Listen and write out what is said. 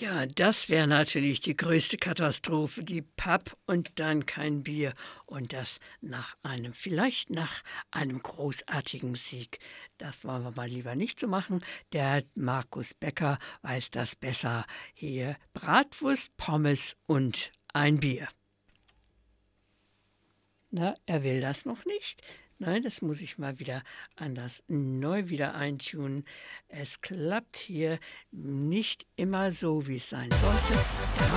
Ja, das wäre natürlich die größte Katastrophe, die Papp und dann kein Bier und das nach einem großartigen Sieg. Das wollen wir mal lieber nicht so machen. Der Markus Becker weiß das besser. Hier Bratwurst, Pommes und ein Bier. Na, er will das noch nicht. Nein, das muss ich mal wieder anders neu wieder eintunen. Es klappt hier nicht immer so, wie es sein sollte.